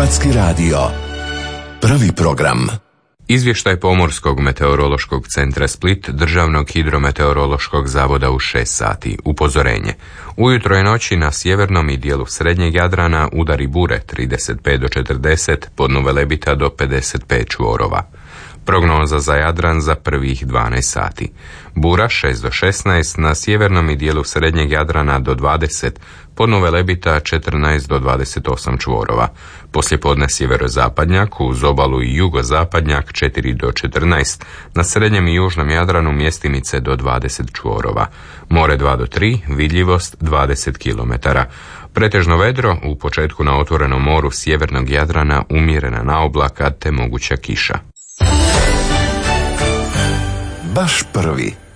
Hrvatski radio. Prvi program. Izvještaj Pomorskog meteorološkog centra Split, Državnog hidrometeorološkog zavoda u 6 sati. Upozorenje. Ujutro i noći na sjevernom i dijelu srednjeg Jadrana udari bure 35 do 40, podnu Velebita do 55 čvorova. Prognoza za Jadran za prvih 12 sati. Bura 6 do 16, na sjevernom i dijelu srednjeg Jadrana do 20, podnu Velebita 14 do 28 čvorova. Poslijepodne sjeverozapadnjak, uz obalu i jugozapadnjak 4 do 14, na srednjem i južnom Jadranu mjestimice do 20 čvorova. More 2 do 3, vidljivost 20 km. Pretežno vedro, u početku na otvorenom moru sjevernog Jadrana umjerena naoblaka te moguća kiša. Baš prvi.